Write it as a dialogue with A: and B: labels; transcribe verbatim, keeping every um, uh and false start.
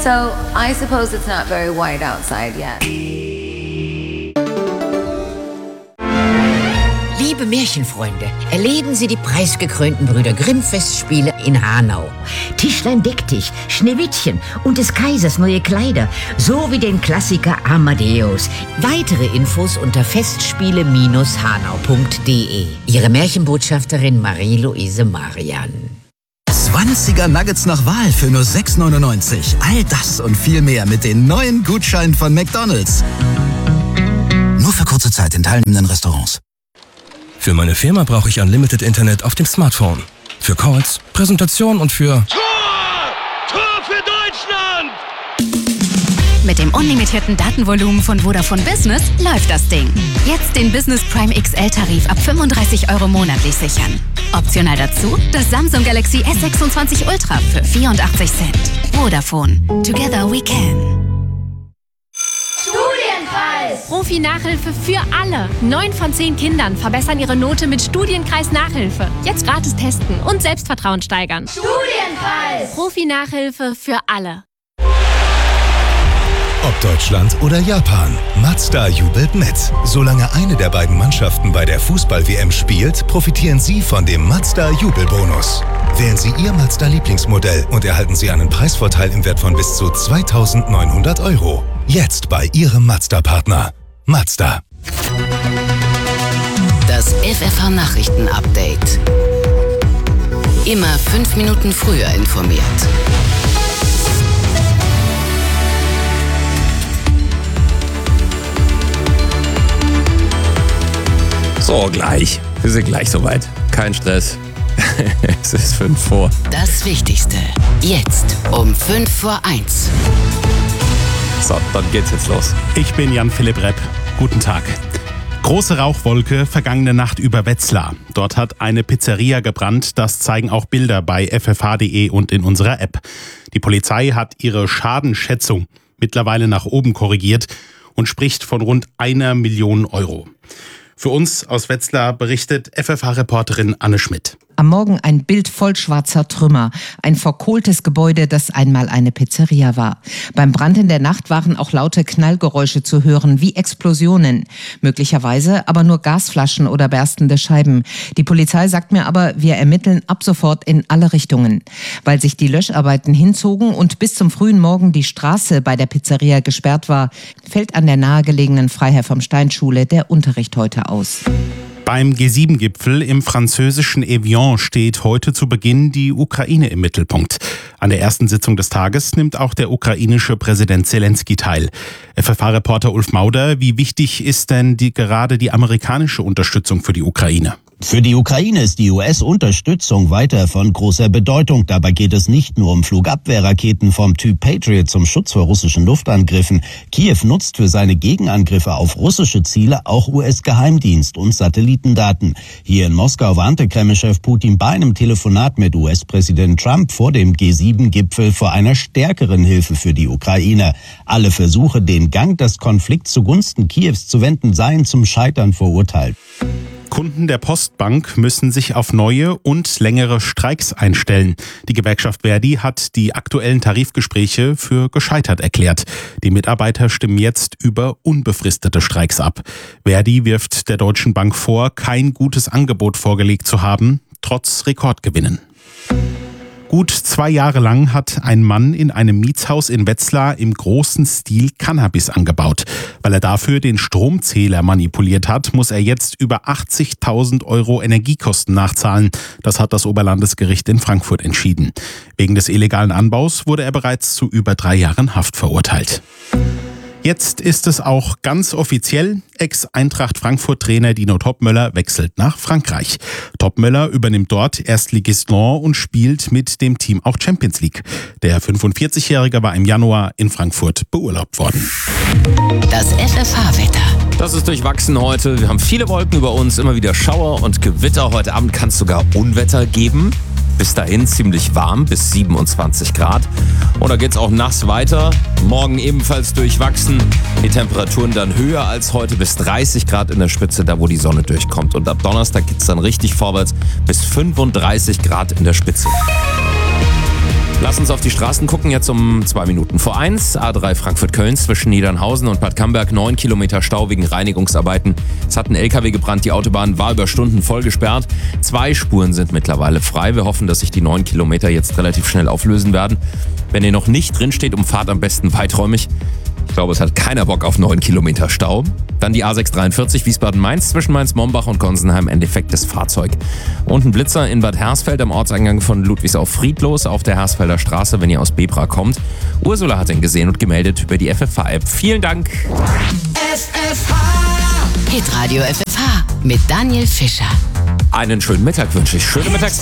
A: So I suppose it's not very white outside yet.
B: Liebe Märchenfreunde, erleben Sie die preisgekrönten Brüder Grimm-Festspiele in Hanau. Tischlein deck dich, Schneewittchen und des Kaisers neue Kleider, sowie den Klassiker Amadeus. Weitere Infos unter festspiele Bindestrich hanau punkt de. Ihre Märchenbotschafterin Marie-Louise Marian.
C: zwanziger Nuggets nach Wahl für nur sechs neunundneunzig. All das und viel mehr mit den neuen Gutscheinen von McDonald's. Nur für kurze Zeit in teilnehmenden Restaurants.
D: Für meine Firma brauche ich Unlimited Internet auf dem Smartphone. Für Calls, Präsentation und für...
E: Tor! Tor für Deutschland!
F: Mit dem unlimitierten Datenvolumen von Vodafone Business läuft das Ding. Jetzt den Business Prime X L-Tarif ab fünfunddreißig Euro monatlich sichern. Optional dazu das Samsung Galaxy S sechsundzwanzig Ultra für vierundachtzig Cent. Vodafone. Together we can.
G: Profi-Nachhilfe für alle. Neun von zehn Kindern verbessern ihre Note mit Studienkreis Nachhilfe. Jetzt gratis testen und Selbstvertrauen steigern. Studienkreis! Profi-Nachhilfe für alle.
H: Ob Deutschland oder Japan, Mazda jubelt mit. Solange eine der beiden Mannschaften bei der Fußball-W M spielt, profitieren Sie von dem Mazda Jubelbonus. Wählen Sie Ihr Mazda-Lieblingsmodell und erhalten Sie einen Preisvorteil im Wert von bis zu zweitausendneunhundert Euro. Jetzt bei Ihrem Mazda-Partner. Mazda.
B: Das F F H-Nachrichten-Update. Immer fünf Minuten früher informiert.
I: So, gleich. Wir sind gleich soweit. Kein Stress. Es ist fünf vor.
B: Das Wichtigste. Jetzt um fünf vor eins.
I: So, dann geht's jetzt los.
J: Ich bin Jan-Philipp Repp. Guten Tag. Große Rauchwolke vergangene Nacht über Wetzlar. Dort hat eine Pizzeria gebrannt. Das zeigen auch Bilder bei f f h punkt de und in unserer App. Die Polizei hat ihre Schadenschätzung mittlerweile nach oben korrigiert und spricht von rund einer Million Euro. Für uns aus Wetzlar berichtet F F H-Reporterin Anne Schmidt.
K: Am Morgen ein Bild voll schwarzer Trümmer. Ein verkohltes Gebäude, das einmal eine Pizzeria war. Beim Brand in der Nacht waren auch laute Knallgeräusche zu hören, wie Explosionen. Möglicherweise aber nur Gasflaschen oder berstende Scheiben. Die Polizei sagt mir aber, wir ermitteln ab sofort in alle Richtungen. Weil sich die Löscharbeiten hinzogen und bis zum frühen Morgen die Straße bei der Pizzeria gesperrt war, fällt an der nahegelegenen Freiherr-vom-Stein-Schule der Unterricht heute aus.
J: Beim G sieben Gipfel im französischen Evian steht heute zu Beginn die Ukraine im Mittelpunkt. An der ersten Sitzung des Tages nimmt auch der ukrainische Präsident Zelensky teil. F F H-Reporter Ulf Mauder, wie wichtig ist denn die, gerade die amerikanische Unterstützung für die Ukraine?
L: Für die Ukraine ist die U S-Unterstützung weiter von großer Bedeutung. Dabei geht es nicht nur um Flugabwehrraketen vom Typ Patriot zum Schutz vor russischen Luftangriffen. Kiew nutzt für seine Gegenangriffe auf russische Ziele auch U S-Geheimdienst und Satellitendaten. Hier in Moskau warnte Kreml-Chef Putin bei einem Telefonat mit U S-Präsident Trump vor dem G sieben Gipfel vor einer stärkeren Hilfe für die Ukrainer. Alle Versuche, den Gang des Konflikts zugunsten Kiews zu wenden, seien zum Scheitern verurteilt.
J: Kunden der Postbank müssen sich auf neue und längere Streiks einstellen. Die Gewerkschaft Verdi hat die aktuellen Tarifgespräche für gescheitert erklärt. Die Mitarbeiter stimmen jetzt über unbefristete Streiks ab. Verdi wirft der Deutschen Bank vor, kein gutes Angebot vorgelegt zu haben, trotz Rekordgewinnen. Gut zwei Jahre lang hat ein Mann in einem Mietshaus in Wetzlar im großen Stil Cannabis angebaut. Weil er dafür den Stromzähler manipuliert hat, muss er jetzt über achtzigtausend Euro Energiekosten nachzahlen. Das hat das Oberlandesgericht in Frankfurt entschieden. Wegen des illegalen Anbaus wurde er bereits zu über drei Jahren Haft verurteilt. Jetzt ist es auch ganz offiziell. Ex-Eintracht-Frankfurt-Trainer Dino Topmöller wechselt nach Frankreich. Topmöller übernimmt dort Erstligist Lens und spielt mit dem Team auch Champions League. Der fünfundvierzigjährige war im Januar in Frankfurt beurlaubt worden.
B: Das F F H-Wetter.
I: Das ist durchwachsen heute. Wir haben viele Wolken über uns, immer wieder Schauer und Gewitter. Heute Abend kann es sogar Unwetter geben. Bis dahin ziemlich warm, bis siebenundzwanzig Grad. Und da geht's auch nass weiter. Morgen ebenfalls durchwachsen. Die Temperaturen dann höher als heute, bis dreißig Grad in der Spitze, da wo die Sonne durchkommt. Und ab Donnerstag geht's dann richtig vorwärts, bis fünfunddreißig Grad in der Spitze. Lass uns auf die Straßen gucken, jetzt um zwei Minuten vor eins. A drei Frankfurt-Köln zwischen Niedernhausen und Bad Camberg, neun Kilometer Stau wegen Reinigungsarbeiten. Es hat ein L K W gebrannt, die Autobahn war über Stunden voll gesperrt. Zwei Spuren sind mittlerweile frei. Wir hoffen, dass sich die neun Kilometer jetzt relativ schnell auflösen werden. Wenn ihr noch nicht drinsteht, umfahrt am besten weiträumig. Ich glaube, es hat keiner Bock auf neun Kilometer Stau. Dann die A sechs dreiundvierzig Wiesbaden-Mainz zwischen Mainz-Mombach und Gonsenheim, ein defektes Fahrzeug. Und ein Blitzer in Bad Hersfeld am Ortseingang von Ludwigsau-Friedlos auf der Hersfelder Straße, wenn ihr aus Bebra kommt. Ursula hat ihn gesehen und gemeldet über die F F H-App. Vielen Dank.
B: F F H. Hitradio F F H mit Daniel Fischer.
I: Einen schönen Mittag wünsche ich. Schöne Mittagspause.